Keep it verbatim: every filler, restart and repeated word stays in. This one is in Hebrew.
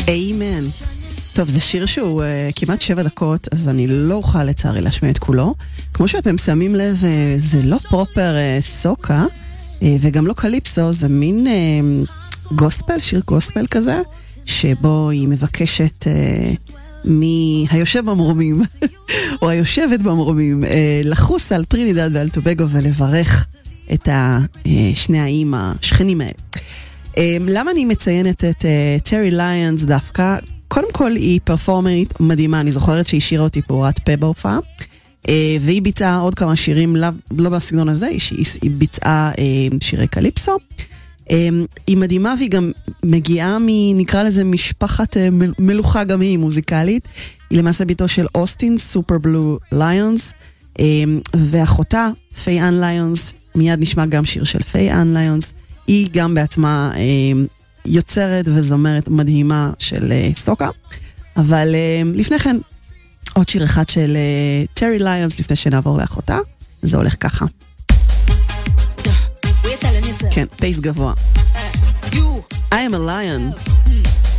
אמן. טוב, זה שיר שהוא uh, כמעט שבע דקות, אז אני לא אוכל לצערי להשמיע את כולו. כמו שאתם שמים לב, uh, זה לא פרופר uh, סוקה, uh, וגם לא קליפסו, זה מין uh, גוספל, שיר גוספל כזה, שבו היא מבקשת uh, מהיושב במרומים, או היושבת במרומים, uh, לחוס על טרינידד ועל טובגו ולברך את שני האיים השכנים האלה. למה אני מציינת את טרי ליונס דווקא? קודם כל היא פרפורמרית מדהימה, אני זוכרת שהיא שירה אותי פעורת פה בהופעה, והיא ביצעה עוד כמה שירים, לא בסגנון הזה, היא ביצעה שירי קליפסו. היא מדהימה והיא גם מגיעה נקרא לזה משפחת מלוכה גם היא מוזיקלית, היא למעשה ביתו של אוסטין, סופר בלו ליונס, ואחותה, פיי אן ליונס, מיד נשמע גם שיר של פיי אן ליונס, היא גם בעצמה אה, יוצרת וזמרת מדהימה של אה, סוקה, אבל אה, לפני כן עוד שיר אחד של אה, טרי ליונס לפני שנעבור לאחותה, זה הולך ככה. כן, פייס גבוה. I am a lion.